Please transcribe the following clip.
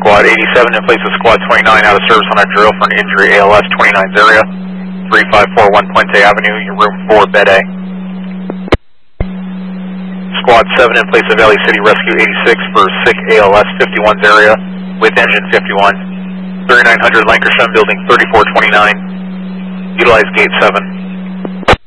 Squad 87 in place of Squad 29 out of service on a drill for an injury ALS 29's area. 3541 Puente Avenue, your room 4, bed A. Squad 7 in place of LA City Rescue 86 for sick ALS 51's area with engine 51. 3900 Lancashire, building 3429. Utilize gate 7.